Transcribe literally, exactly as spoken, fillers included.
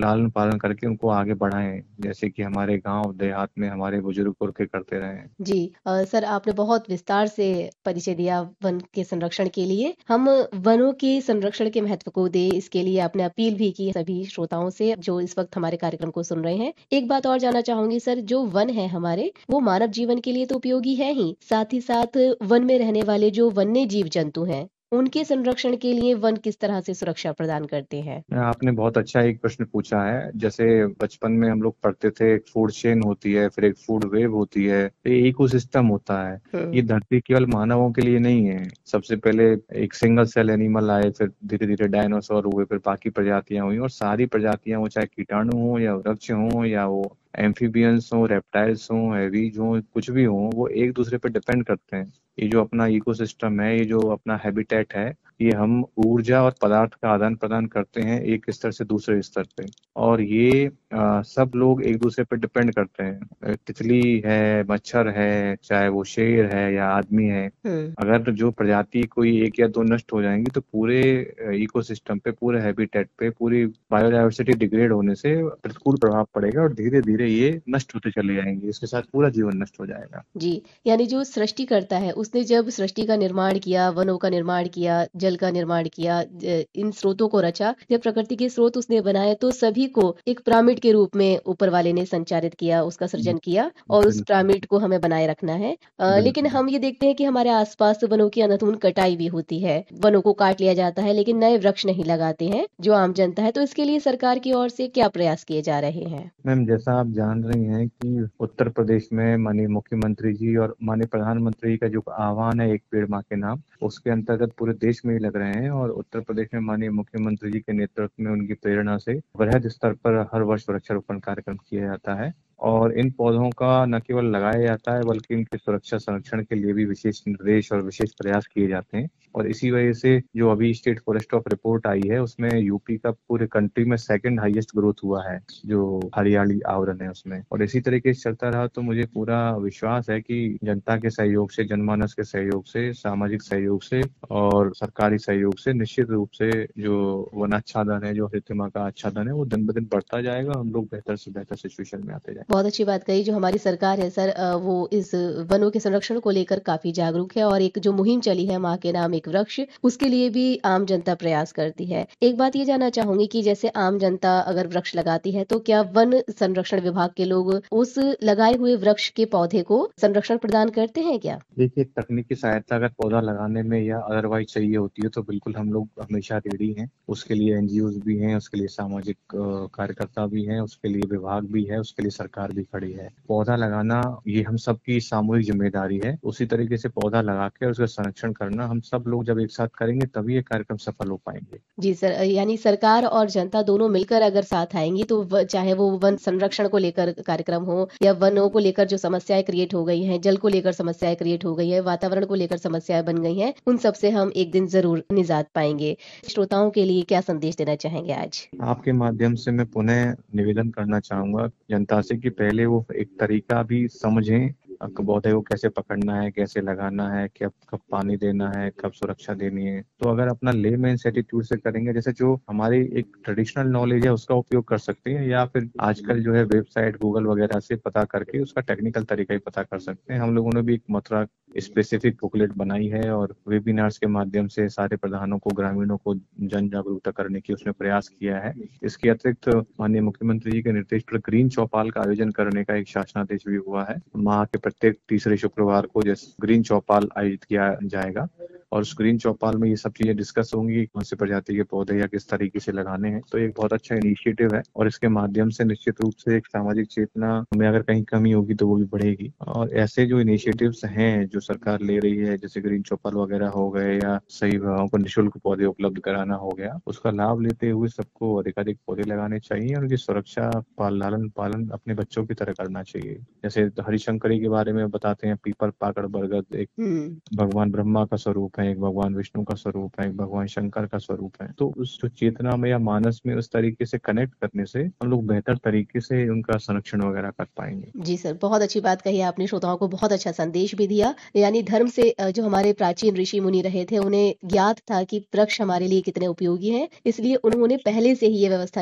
लालन पालन करके उनको आगे बढ़ाएं, जैसे कि हमारे गांव देहात में हमारे बुजुर्ग करके करते रहे हैं। जी अ, सर आपने बहुत विस्तार से परिचय दिया वन के संरक्षण के लिए। हम वनों के संरक्षण के महत्व को दें, इसके लिए आपने अपील भी की सभी श्रोताओं से जो इस वक्त हमारे कार्यक्रम को सुन रहे हैं। एक बात और जानना चाहूंगी सर, जो वन है हमारे, वो मानव जीवन के लिए तो उपयोगी है ही, साथ ही साथ वन में रहने वाले जो वन्य जीव जंतु हैं, उनके संरक्षण के लिए वन किस तरह से सुरक्षा प्रदान करते हैं? आपने बहुत अच्छा एक प्रश्न पूछा है। जैसे बचपन में हम लोग पढ़ते थे, एक फूड चेन होती है, फिर एक फूड वेव होती है, ये इकोसिस्टम होता है। ये हम्म। धरती केवल मानवों के लिए नहीं है। सबसे पहले एक सिंगल सेल एनिमल आए, फिर धीरे धीरे डायनासोर हुए, फिर बाकी प्रजातियां हुई, और सारी प्रजातियां हो, चाहे कीटाणु हो या वृक्ष हो या वो एम्फीबियंस हो, रेप्टाइल्स हो, हैवीज हो, कुछ भी हो, वो एक दूसरे पे डिपेंड करते हैं। ये जो अपना इकोसिस्टम है, ये जो अपना हैबिटेट है, ये हम ऊर्जा और पदार्थ का आदान प्रदान करते हैं एक स्तर से दूसरे स्तर पे। और ये आ, सब लोग एक दूसरे पे डिपेंड करते हैं। अ, तितली है, मच्छर है, चाहे वो शेर है या आदमी है, हम्म। अगर जो प्रजाति कोई एक या दो नष्ट हो जाएंगी तो पूरे इकोसिस्टम पे, पूरे हैबिटेट पे, पूरी बायोडायवर्सिटी डिग्रेड होने से प्रतिकूल प्रभाव पड़ेगा और धीरे धीरे ये नष्ट होते चले जाएंगे। इसके साथ पूरा जीवन नष्ट हो जाएगा। जी, यानी जो सृष्टि करता है उसने जब सृष्टि का निर्माण किया, वनों का निर्माण किया, जल का निर्माण किया, ज- इन स्रोतों को रचा, जब प्रकृति के स्रोत उसने बनाए तो सभी को एक पिरामिड के रूप में ऊपर वाले ने संचारित किया, उसका सृजन किया, और उस बिल्कुल। पिरामिड को हमें बनाए रखना है। अ, लेकिन बिल्कुल। हम ये देखते हैं कि हमारे आसपास वनों की अनथून कटाई भी होती है, वनों को काट लिया जाता है लेकिन नए वृक्ष नहीं लगाते हैं जो आम जनता है। तो इसके लिए सरकार की ओर से क्या प्रयास किए जा रहे हैं? मैम, जैसा आप जान रही हैं कि उत्तर प्रदेश में माननीय मुख्यमंत्री जी और माननीय प्रधानमंत्री का जो आह्वान है, एक पेड़ माँ के नाम, उसके अंतर्गत पूरे देश में ही लग रहे हैं। और उत्तर प्रदेश में माननीय मुख्यमंत्री जी के नेतृत्व में, उनकी प्रेरणा से वृहद स्तर पर हर वर्ष वृक्षारोपण कार्यक्रम किया जाता है। और इन पौधों का न केवल लगाया जाता है, बल्कि इनकी सुरक्षा संरक्षण के लिए भी विशेष निर्देश और विशेष प्रयास किए जाते हैं। और इसी वजह से जो अभी स्टेट फॉरेस्ट ऑफ रिपोर्ट आई है, उसमें यूपी का पूरे कंट्री में सेकंड हाईएस्ट ग्रोथ हुआ है, जो हरियाली आवरण है उसमें। और इसी तरीके से चलता रहा तो मुझे पूरा विश्वास है कि जनता के सहयोग से, जनमानस के सहयोग से, सामाजिक सहयोग से और सरकारी सहयोग से निश्चित रूप से जो वनाच्छादन है, जो हरितमा का आच्छादन है, वो दिन ब दिन बढ़ता जाएगा। हम लोग बेहतर से बेहतर सिचुएशन में आते जाएंगे। बहुत अच्छी बात कही। जो हमारी सरकार है सर, अ, वो इस वनों के संरक्षण को लेकर काफी जागरूक है, और एक जो मुहिम चली है माँ के नाम एक वृक्ष, उसके लिए भी आम जनता प्रयास करती है। एक बात ये जानना चाहूंगी कि जैसे आम जनता अगर वृक्ष लगाती है तो क्या वन संरक्षण विभाग के लोग उस लगाए हुए वृक्ष के पौधे को संरक्षण प्रदान करते हैं क्या? देखिए, तकनीकी सहायता अगर पौधा लगाने में या अदरवाइज चाहिए होती है तो बिल्कुल हम लोग हमेशा रेडी हैं। उसके लिए एनजीओज भी हैं, उसके लिए सामाजिक अ, कार्यकर्ता भी हैं, उसके लिए विभाग भी है, उसके लिए सरकार भी खड़ी है। पौधा लगाना ये हम सबकी सामूहिक जिम्मेदारी है। उसी तरीके से पौधा लगा के उसका संरक्षण करना हम सब लोग जब एक साथ करेंगे तभी ये कार्यक्रम सफल हो पाएंगे। जी सर, अ, यानी सरकार और जनता दोनों मिलकर अगर साथ आएंगी तो व, चाहे वो वन संरक्षण को लेकर कार्यक्रम हो, या वनों को लेकर जो समस्याएं क्रिएट हो गई हैं, जल को लेकर समस्याएं क्रिएट हो गई है, वातावरण को लेकर समस्याएं बन गई हैं, उन सब से हम एक दिन जरूर निजात पाएंगे। श्रोताओं के लिए क्या संदेश देना चाहेंगे आज? आपके माध्यम से मैं पुनः निवेदन करना चाहूंगा जनता से कि पहले वो एक तरीका भी समझें, अ, पौधे को कैसे पकड़ना है, कैसे लगाना है, कब कब पानी देना है, कब सुरक्षा देनी है। तो अगर अपना लेमेन्स एटीट्यूड से करेंगे, जैसे जो हमारी एक ट्रेडिशनल नॉलेज है उसका उपयोग कर सकते हैं, या फिर आजकल जो है वेबसाइट गूगल वगैरह से पता करके उसका टेक्निकल तरीका ही पता कर सकते हैं। हम लोगों ने भी एक मथुरा स्पेसिफिक बुकलेट बनाई है और वेबिनार्स के माध्यम से सारे प्रधानों को, ग्रामीणों को जन जागरूकता करने की उसमें प्रयास किया है। इसके अतिरिक्त माननीय मुख्यमंत्री जी के निर्देश पर ग्रीन चौपाल का आयोजन करने का एक शासनादेश भी हुआ है। माह के प्रत्येक तीसरे शुक्रवार को जैसे ग्रीन चौपाल आयोजित किया जाएगा, और उस ग्रीन चौपाल में ये सब चीजें डिस्कस होंगी कि कौन से प्रजाति के पौधे या किस तरीके से लगाने हैं। तो एक बहुत अच्छा इनिशिएटिव है, और इसके माध्यम से निश्चित रूप से एक सामाजिक चेतना में अगर कहीं कमी होगी तो वो भी बढ़ेगी। और ऐसे जो इनिशिएटिव्स हैं जो सरकार ले रही है, जैसे ग्रीन चौपाल वगैरह हो गए, या सही भावों को निःशुल्क पौधे उपलब्ध कराना हो गया, उसका लाभ लेते हुए सबको अधिकाधिक पौधे लगाने चाहिए और उनकी सुरक्षा, पाल लालन पालन अपने बच्चों की तरह करना चाहिए। जैसे हरिशंकरी के बारे में बताते हैं, पीपल, पाकड़, बरगद एक हम्म। भगवान ब्रह्मा का स्वरूप है, एक भगवान विष्णु का स्वरूप है, एक भगवान शंकर का स्वरूप है। तो उस जो चेतना में या मानस में उस तरीके से कनेक्ट करने से हम लोग बेहतर तरीके से उनका संरक्षण वगैरह कर पाएंगे। जी सर, बहुत अच्छी बात कही आपने, श्रोताओं को बहुत अच्छा संदेश भी दिया। यानी धर्म से अ, जो हमारे प्राचीन ऋषि मुनि रहे थे, उन्हें ज्ञात था कि वृक्ष हमारे लिए कितने उपयोगी हैं, इसलिए उन्होंने पहले से ही ये व्यवस्था